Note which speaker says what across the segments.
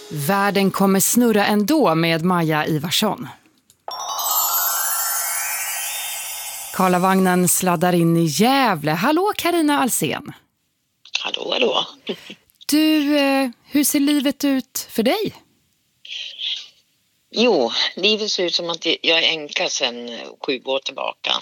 Speaker 1: Världen kommer snurra ändå med Maja Ivarsson. Karlavagnen sladdar in i Gävle. Hallå Carina Alsen.
Speaker 2: Hallå.
Speaker 1: Du, hur ser livet ut för dig?
Speaker 2: Jo, livet ser ut som att jag är änka sedan 7 år tillbaka.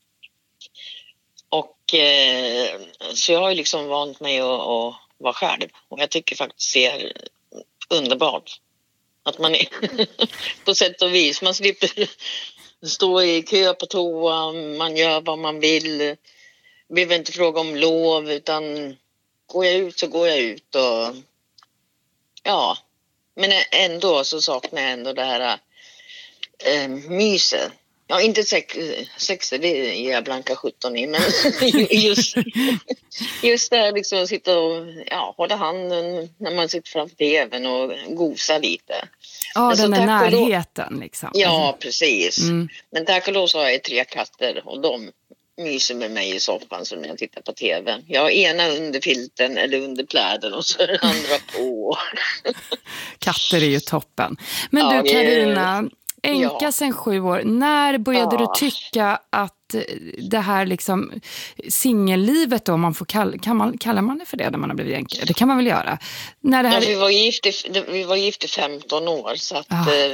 Speaker 2: Och så jag har ju liksom vant mig att vara själv. Och jag tycker faktiskt det är underbart att man är på sätt och vis. Man slipper stå i kö på toa, man gör vad man vill. Behöver inte fråga om lov, utan går jag ut så går jag ut. Och ja, men ändå så saknar jag ändå det här myset. Ja, inte sex, det är jag blanka 17 i, men just det här liksom att sitta och hålla handen när man sitter framför tvn och gosa lite.
Speaker 1: Ja, den är närheten liksom.
Speaker 2: Ja, precis. Men tack och lov så har jag 3 katter och de myser med mig i soffan så när jag tittar på tv. Jag har ena under filten eller under pläden och så är det andra på.
Speaker 1: Katter är ju toppen. Men du Carina, änka sedan 7 år. När började du tycka att det här liksom singellivet då, man får kallar man det för det när man har blivit änka? Det kan man väl göra. När det här...
Speaker 2: vi var gift i 15 år så att...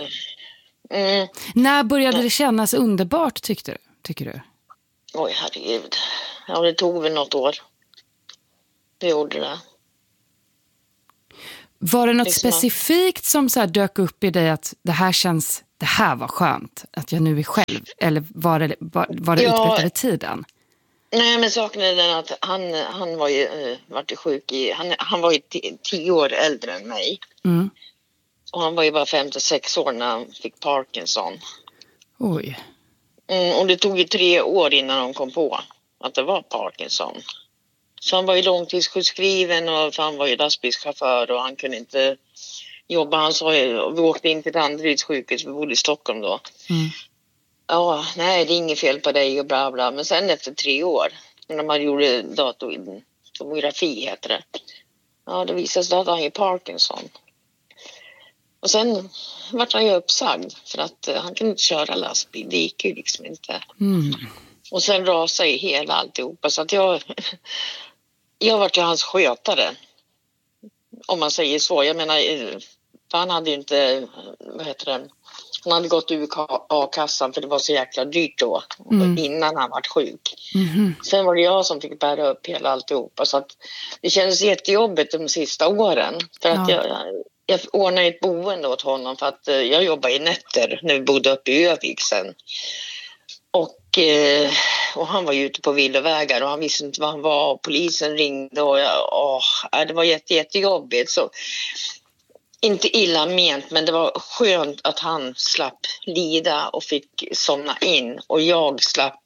Speaker 1: När började det kännas underbart tycker du?
Speaker 2: Oj, herregud. Ja, det tog väl något år. Det gjorde det.
Speaker 1: Var det något specifikt som så här dök upp i dig att det här var skönt, att jag nu är själv? Eller var det utbrett över tiden? Nej, men saken är den att han var ju varit sjuk han var ju 10 år äldre än mig. Och han var ju bara 56 år när han fick Parkinson. Oj. Och det tog ju 3 år innan de kom på att det var Parkinson. Så han var ju långtidssjukskriven och han var ju lastbilschaufför och han kunde inte jobba. Han sa ju, vi åkte in till Danderyds sjukhus, vi bodde i Stockholm då. Ja, nej det är inget fel på dig och bla bla. Men sen efter 3 år, när man gjorde tomografi heter det. Ja, det visade sig att han är Parkinson. Och sen vart han ju uppsagd för att han kunde inte köra lastbil. Det gick ju liksom inte. Och sen rasade ju hela alltihopa. Så att jag vart ju hans skötare. Om man säger så. Jag menar, för han hade ju inte, han hade gått ur A-kassan för det var så jäkla dyrt då. Innan han vart sjuk. Sen var det jag som fick bära upp hela alltihopa. Så att det kändes jättejobbigt de sista åren. För att jag ordnade ett boende åt honom för att jag jobbade i nätter när vi bodde uppe i Övik sen. Och han var ju ute på villovägar och han visste inte var han var och polisen ringde och det var jättejobbigt. Så inte illa ment, men det var skönt att han slapp lida och fick somna in och jag slapp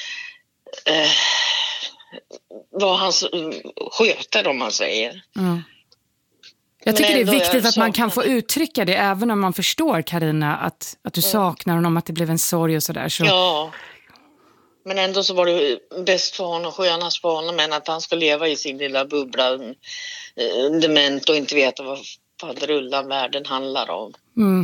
Speaker 1: vara hans skötare om man säger. Jag tycker det är viktigt att man kan få uttrycka det även om man förstår, Carina, att du saknar honom, att det blev en sorg och sådär. Så. Ja, men ändå så var det bäst för honom, skönast för honom än att han ska leva i sin lilla bubbla dement och inte veta vad rullan världen handlar om.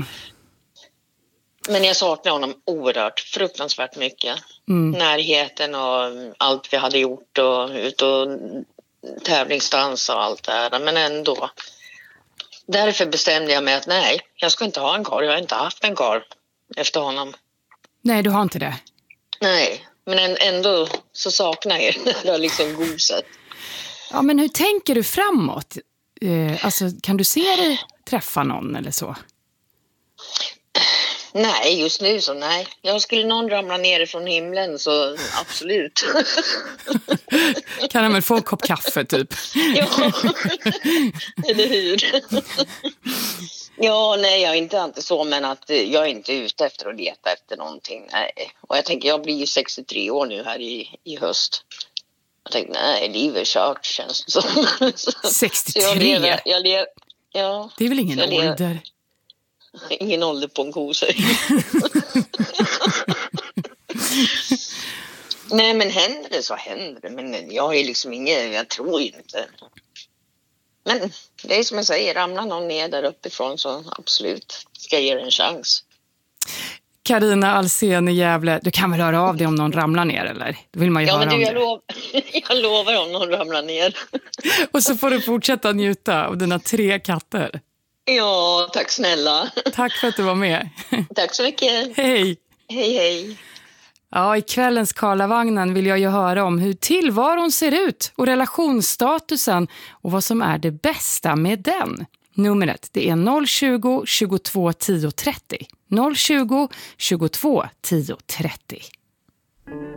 Speaker 1: Men jag saknar honom oerhört, fruktansvärt mycket. Närheten och allt vi hade gjort och ut och tävlingsdans och allt det här, men ändå. Därför bestämde jag mig att nej, jag ska inte ha en karl. Jag har inte haft en karl efter honom. Nej, du har inte det? Nej, men ändå så saknar jag det liksom goset. Ja, men hur tänker du framåt? Alltså, kan du se dig träffa någon eller så? Nej, just nu så nej. Jag skulle någon ramla ner från himlen så absolut. Kan han väl få en kopp kaffe typ? Ja, eller hur? Ja, nej jag är inte alltid så, men att jag är inte ute efter att leta efter någonting. Nej. Och jag tänker, jag blir ju 63 år nu här i höst. Jag tänkte, nej, livet är kört känns det som. 63? Så jag lever, ja. Det är väl ingen ålder? Ingen ålder på en kosa. Nej, men händer det så händer det. Men jag är liksom ingen, jag tror inte.
Speaker 2: Men det är som jag säger, ramlar någon ner där uppifrån så absolut ska jag ge det en chans.
Speaker 1: Carina Alsen i Gävle, du kan väl höra av dig om någon ramlar ner, eller? Då vill man ju höra
Speaker 2: men
Speaker 1: om
Speaker 2: jag lovar om någon ramlar ner.
Speaker 1: Och så får du fortsätta njuta av dina 3 katter.
Speaker 2: Ja, tack snälla.
Speaker 1: Tack för att du var med.
Speaker 2: Tack så mycket.
Speaker 1: Hej.
Speaker 2: Hej, hej.
Speaker 1: Ja, i kvällens Karlavagnen vill jag ju höra om hur tillvaron ser ut och relationsstatusen och vad som är det bästa med den. Numret, det är 020 22 10 30. 020 22 10 30.